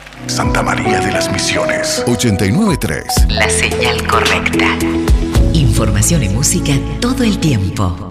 Santa María de las Misiones. 89.3. La señal correcta. Información y música todo el tiempo.